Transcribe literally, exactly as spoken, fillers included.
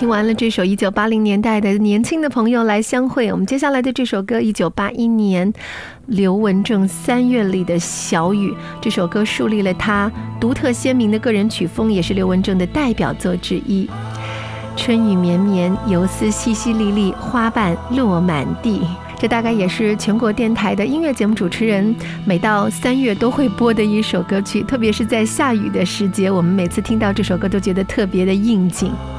听完了这首一九八零年代的年轻的朋友来相会，我们接下来的这首歌一九八一年刘文正三月里的小雨，这首歌树立了他独特鲜明的个人曲风，也是刘文正的代表作之一。春雨绵绵，游丝淅淅沥沥，花瓣落满地，这大概也是全国电台的音乐节目主持人每到三月都会播的一首歌曲，特别是在下雨的时节，我们每次听到这首歌都觉得特别的应景。